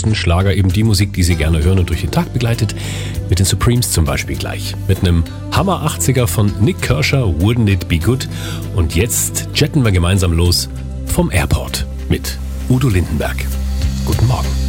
besten Schlager, eben die Musik, die Sie gerne hören und durch den Tag begleitet. Mit den Supremes zum Beispiel gleich. Mit einem Hammer 80er von Nik Kershaw, Wouldn't It Be Good? Und jetzt jetten wir gemeinsam los vom Airport mit Udo Lindenberg. Guten Morgen.